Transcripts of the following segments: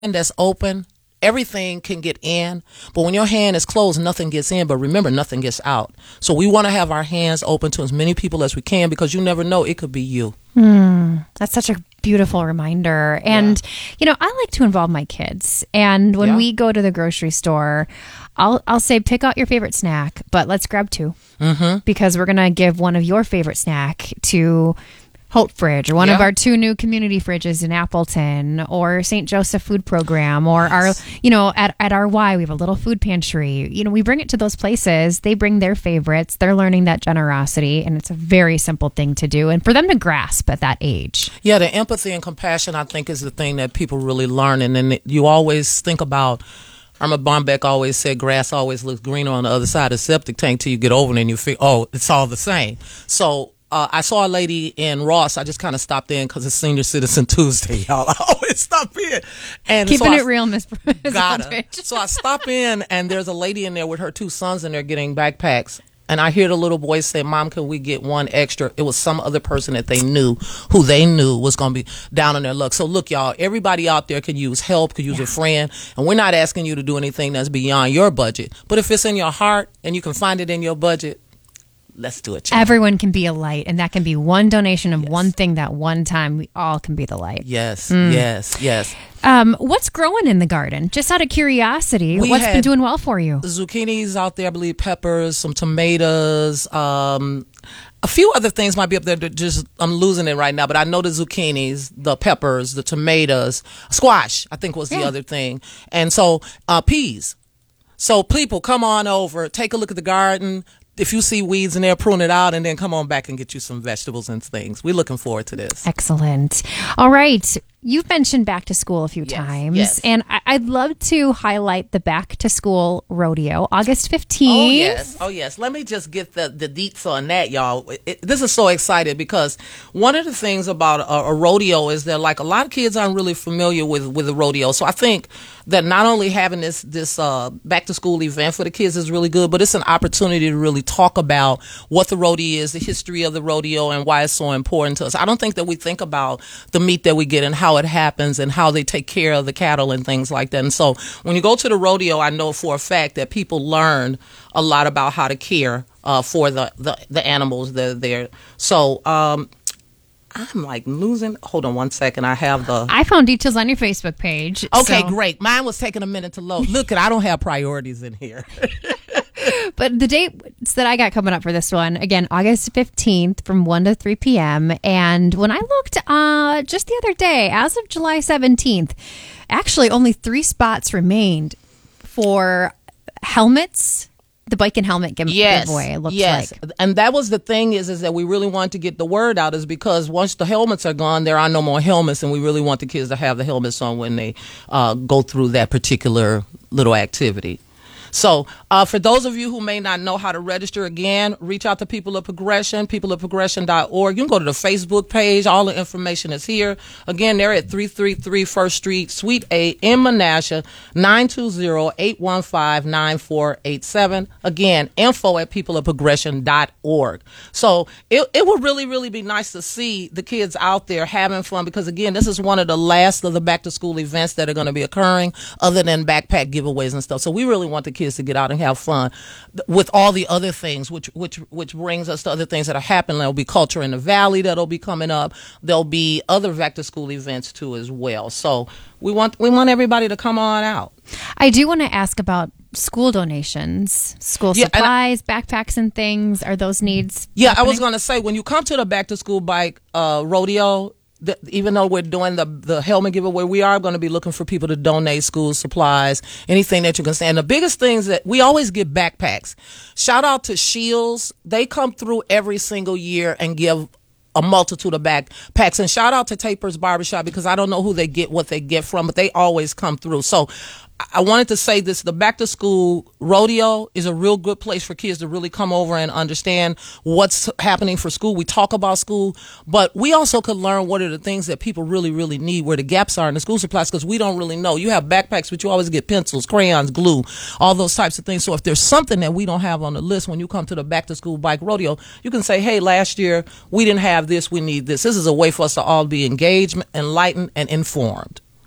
that's open, everything can get in, but when your hand is closed, nothing gets in. But remember, nothing gets out. So we want to have our hands open to as many people as we can, because you never know, it could be you. That's such a beautiful reminder. And, I like to involve my kids. And when we go to the grocery store, I'll say, pick out your favorite snack, but let's grab two. Because we're going to give one of your favorite snack to Hope Fridge, or one of our 2 new community fridges in Appleton, or St. Joseph Food Program, or our, at our Y, we have a little food pantry. We bring it to those places. They bring their favorites. They're learning that generosity, and it's a very simple thing to do, and for them to grasp at that age. Yeah, the empathy and compassion, I think, is the thing that people really learn. And then you always think about, Irma Bombeck always said, grass always looks greener on the other side of the septic tank till you get over it and you feel, oh, it's all the same. So I saw a lady in Ross. I just kind of stopped in because it's Senior Citizen Tuesday, y'all. I always stop in. And Keeping it real, Miss Gotta. So I stop in, and there's a lady in there with her 2 sons in there getting backpacks. And I hear the little boy say, Mom, can we get one extra? It was some other person that they knew, who they knew was going to be down on their luck. So look, y'all, everybody out there could use help, could use a friend. And we're not asking you to do anything that's beyond your budget. But if it's in your heart and you can find it in your budget, let's do it, y'all. Everyone can be a light, and that can be one donation of one thing that one time. We all can be the light. Yes, yes. What's growing in the garden? Just out of curiosity, what's been doing well for you? Zucchinis out there, I believe, peppers, some tomatoes, a few other things might be up there that just, I'm losing it right now, but I know the zucchinis, the peppers, the tomatoes, squash, I think was the other thing. And so peas. So people, come on over, take a look at the garden. If you see weeds in there, prune it out, and then come on back and get you some vegetables and things. We're looking forward to this. Excellent. All right. You've mentioned back to school a few times, and I'd love to highlight the back to school rodeo, August 15th. Oh, yes. Let me just get the deets on that, y'all. This is so exciting because one of the things about a rodeo is that, like, a lot of kids aren't really familiar with the rodeo. So I think that not only having this back to school event for the kids is really good, but it's an opportunity to really talk about what the rodeo is, the history of the rodeo, and why it's so important to us. I don't think that we think about the meat that we get and how it happens and how they take care of the cattle and things like that. And so when you go to the rodeo, I know for a fact that people learn a lot about how to care for the animals that are there. So I'm like losing. Hold on one second. I found details on your Facebook page. Okay, great. Mine was taking a minute to load. Look, I don't have priorities in here. But the dates that I got coming up for this one, again, August 15th from 1 to 3 p.m. And when I looked just the other day, as of July 17th, actually only 3 spots remained for helmets. The bike and helmet giveaway, it looks like. And that was the thing is that we really want to get the word out, is because once the helmets are gone, there are no more helmets, and we really want the kids to have the helmets on when they go through that particular little activity. So for those of you who may not know how to register, again, reach out to People of Progression, peopleofprogression.org. You can go to the Facebook page. All the information is here. Again, they're at 333 First Street, Suite A in Menasha, 920-815-9487. Again, info at peopleofprogression.org. So it would really, really be nice to see the kids out there having fun, because, again, this is one of the last of the back-to-school events that are going to be occurring other than backpack giveaways and stuff. So we really want the kids to get out and have fun with all the other things, which brings us to other things that are happening. There'll be Culture in the Valley that'll be coming up. There'll be other back to school events too as well. So we want everybody to come on out. I do want to ask about school donations, school supplies, backpacks and things. Are those needs happening? I was going to say, when you come to the back to school bike rodeo, even though we're doing the helmet giveaway, we are going to be looking for people to donate school supplies, anything that you can stand. The biggest things that we always get backpacks. Shout out to Shields. They come through every single year and give a multitude of backpacks. And shout out to Taper's Barbershop, because I don't know who they get what they get from, but they always come through. So I wanted to say this, the back to school rodeo is a real good place for kids to really come over and understand what's happening for school. We talk about school, but we also could learn what are the things that people really, really need, where the gaps are in the school supplies, because we don't really know. You have backpacks, but you always get pencils, crayons, glue, all those types of things. So if there's something that we don't have on the list when you come to the back to school bike rodeo, you can say, hey, last year we didn't have this, we need this. This is a way for us to all be engaged, enlightened, and informed.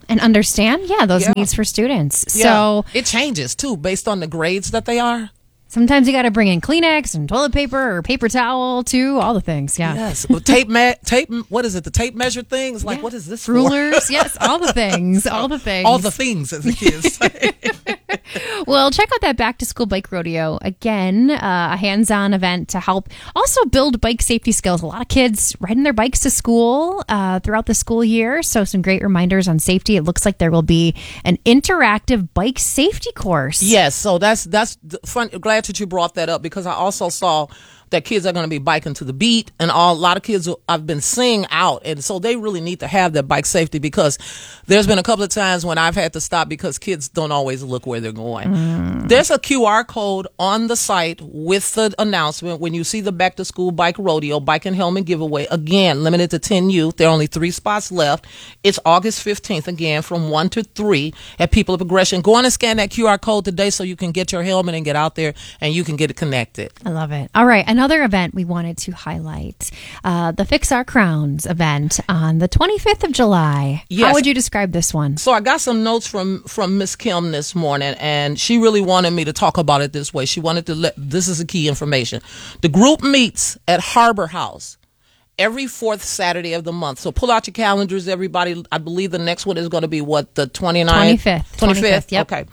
And understand, those needs for students. So it changes too based on the grades that they are. Sometimes you got to bring in Kleenex and toilet paper or paper towel too, all the things. Yeah. Yes. Well, tape. What is it? The tape measure thing? It's like, what is this? Rulers. Yes. All the things. All the things. All the things, as the kids say. Well, check out that Back to School Bike Rodeo. Again, a hands-on event to help also build bike safety skills. A lot of kids riding their bikes to school throughout the school year. So some great reminders on safety. It looks like there will be an interactive bike safety course. Yes. So that's fun. Glad that you brought that up, because I also saw that kids are going to be biking to the beat, and a lot of kids I've been seeing out, and so they really need to have that bike safety, because there's been a couple of times when I've had to stop because kids don't always look where they're going. There's a QR code on the site with the announcement when you see the Back to School Bike Rodeo Bike and Helmet Giveaway. Again, limited to 10 youth. There are only 3 spots left. It's August 15th, again, from 1 to 3 at People of Progression. Go on and scan that QR code today so you can get your helmet and get out there and you can get it connected. I love it. All right. Another event we wanted to highlight, the Fix Our Crowns event on the 25th of July. Yes. How would you describe this one? So I got some notes from Miss Kim this morning, and she really wanted me to talk about it this way. She wanted to this is the key information. The group meets at Harbor House every 4th Saturday of the month. So pull out your calendars, everybody. I believe the next one is going to be what, the 29th? 25th. Yep. Okay.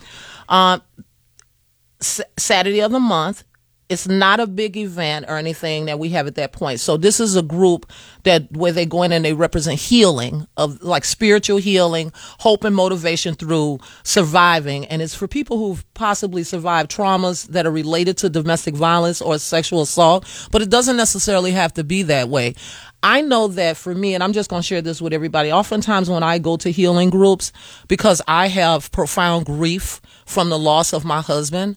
Saturday of the month. It's not a big event or anything that we have at that point. So this is a group where they go in and they represent healing, of like spiritual healing, hope and motivation through surviving. And it's for people who've possibly survived traumas that are related to domestic violence or sexual assault, but it doesn't necessarily have to be that way. I know that for me, and I'm just going to share this with everybody, oftentimes when I go to healing groups, because I have profound grief from the loss of my husband,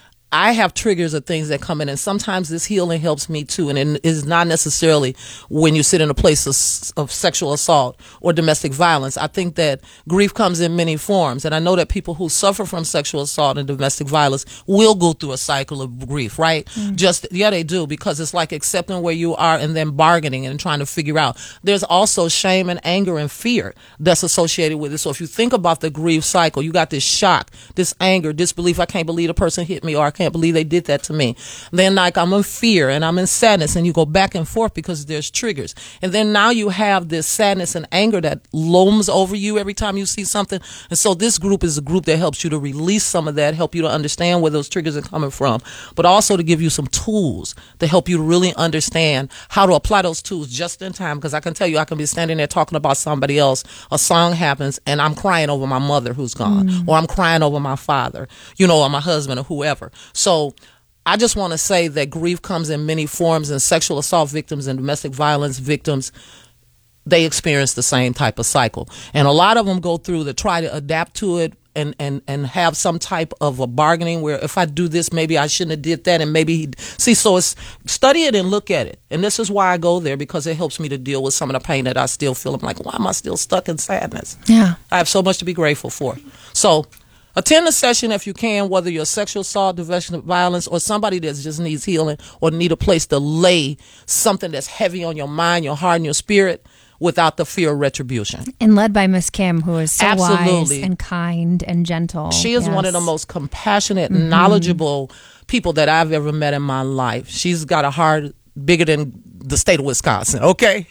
I have triggers of things that come in, and sometimes this healing helps me too. And it is not necessarily when you sit in a place of sexual assault or domestic violence. I think that grief comes in many forms. And I know that people who suffer from sexual assault and domestic violence will go through a cycle of grief, right? They do, because it's like accepting where you are and then bargaining and trying to figure out. There's also shame and anger and fear that's associated with it. So if you think about the grief cycle, you got this shock, this anger, disbelief. I can't believe the person hit me, or I can't believe they did that to me. Then like I'm in fear and I'm in sadness, and you go back and forth because there's triggers. And then now you have this sadness and anger that looms over you every time you see something. And so this group is a group that helps you to release some of that, help you to understand where those triggers are coming from, but also to give you some tools to help you to really understand how to apply those tools just in time. Because I can tell you, I can be standing there talking about somebody else, a song happens, and I'm crying over my mother who's gone, or I'm crying over my father, or my husband or whoever. So I just want to say that grief comes in many forms, and sexual assault victims and domestic violence victims, they experience the same type of cycle. And a lot of them go through to try to adapt to it and have some type of a bargaining where if I do this, maybe I shouldn't have did that, and maybe so it's study it and look at it. And this is why I go there, because it helps me to deal with some of the pain that I still feel. I'm like, why am I still stuck in sadness? Yeah. I have so much to be grateful for. So attend a session if you can, whether you're sexual assault, domestic violence, or somebody that just needs healing or need a place to lay something that's heavy on your mind, your heart, and your spirit without the fear of retribution. And led by Miss Kim, who is so Absolutely. wise and kind and gentle. She is one of the most compassionate, knowledgeable people that I've ever met in my life. She's got a heart bigger than the state of Wisconsin, okay?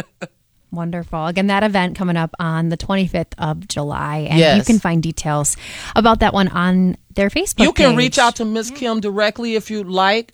Wonderful. Again, that event coming up on the 25th of July. And Yes. you can find details about that one on their Facebook page. You can reach out to Miss Kim directly if you'd like,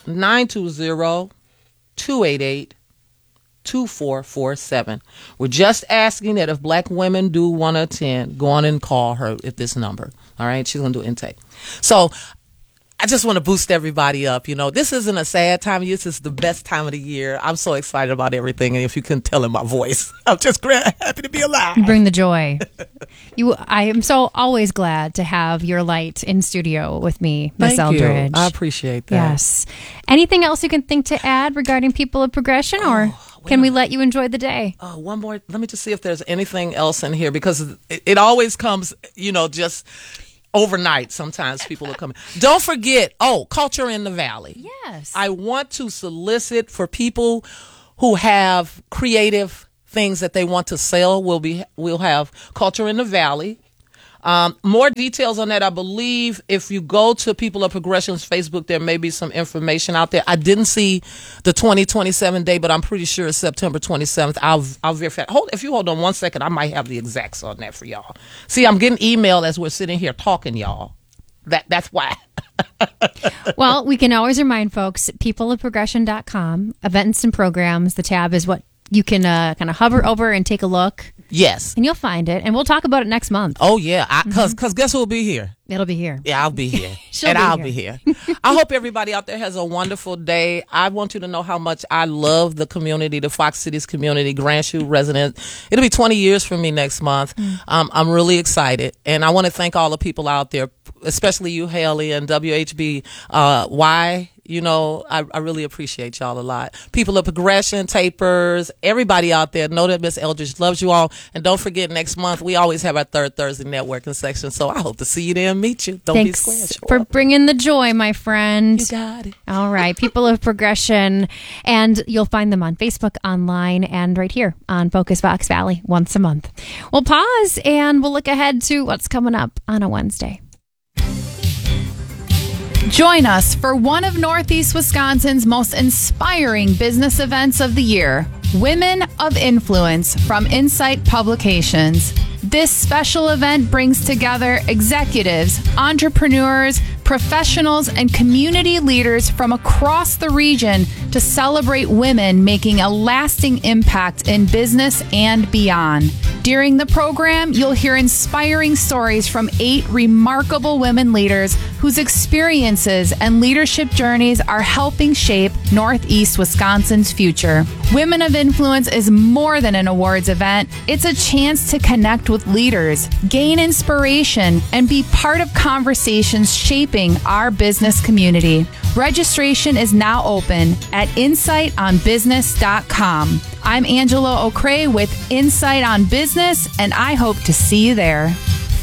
920-288-2447. We're just asking that if black women do want to attend, go on and call her at this number. All right? She's going to do intake. So I just want to boost everybody up. This isn't a sad time of year. This is the best time of the year. I'm so excited about everything. And if you couldn't tell in my voice, I'm just happy to be alive. You bring the joy. I am so always glad to have your light in studio with me, Miss Eldridge. I appreciate that. Yes. Anything else you can think to add regarding People of Progression, or can we let you enjoy the day? One more. Let me just see if there's anything else in here, because it always comes, just overnight. Sometimes people are coming. Don't forget, Culture in the Valley. Yes. I want to solicit for people who have creative things that they want to sell. We'll have Culture in the Valley. More details on that, I believe. If you go to People of Progression's Facebook, there may be some information out there. I didn't see the 2027 day, but I'm pretty sure it's September 27th. I'll verify. If you hold on 1 second, I might have the exacts on that for y'all. See, I'm getting email as we're sitting here talking, y'all. That's why. Well, we can always remind folks, peopleofprogression.com, events and programs. The tab is what you can kind of hover over and take a look. Yes. And you'll find it. And we'll talk about it next month. Oh, yeah. Because guess who will be here? It'll be here. Yeah, I'll be here. I'll be here. I hope everybody out there has a wonderful day. I want you to know how much I love the community, the Fox Cities community, Grand Chute residents. It'll be 20 years for me next month. I'm really excited. And I want to thank all the people out there, especially you, Haley, and WHB. Why? You know, I really appreciate y'all a lot. People of Progression, Tapers, everybody out there, know that Miss Eldridge loves you all. And don't forget, next month, we always have our third Thursday networking section. So I hope to see you there and meet you. Don't Thanks be square. for bringing the joy, my friend. You got it. All right. People of Progression. And you'll find them on Facebook, online, and right here on Focus Fox Valley once a month. We'll pause and we'll look ahead to what's coming up on a Wednesday. Join us for one of Northeast Wisconsin's most inspiring business events of the year, Women of Influence from Insight Publications. This special event brings together executives, entrepreneurs, professionals, and community leaders from across the region to celebrate women making a lasting impact in business and beyond. During the program, you'll hear inspiring stories from 8 remarkable women leaders whose experiences and leadership journeys are helping shape Northeast Wisconsin's future. Women of Influence is more than an awards event. It's a chance to connect with leaders, gain inspiration, and be part of conversations shaping our business community. Registration is now open at insightonbusiness.com. I'm Angela O'Cray with Insight on Business, and I hope to see you there.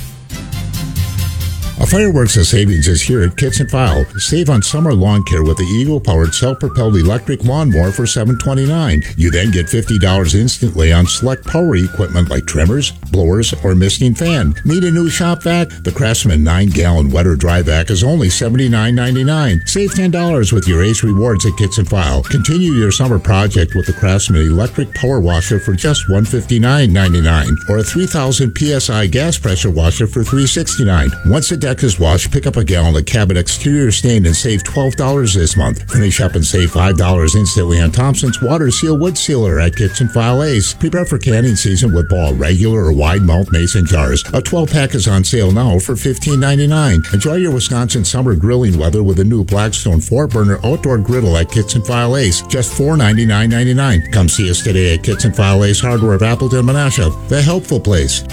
A fireworks of savings is here at Kits & File. Save on summer lawn care with the Eagle-powered self-propelled electric lawnmower for $729. You then get $50 instantly on select power equipment like trimmers, blowers, or misting fan. Need a new shop vac? The Craftsman 9-gallon wet or dry vac is only $79.99. Save $10 with your Ace Rewards at Kits & File. Continue your summer project with the Craftsman electric power washer for just $159.99, or a 3,000 PSI gas pressure washer for $369. Once the deck is washed, pick up a gallon of Cabot exterior stain and save $12 this month. Finish up and save $5 instantly on Thompson's Water Seal Wood Sealer at Kits & File Ace. Prepare for canning season with Ball regular or wide mouth mason jars. A 12-pack is on sale now for $15.99. Enjoy your Wisconsin summer grilling weather with a new Blackstone 4-burner outdoor griddle at Kits & File Ace. Just $499.99. Come see us today at Kits & File Ace Hardware of Appleton, Menasha, the helpful place.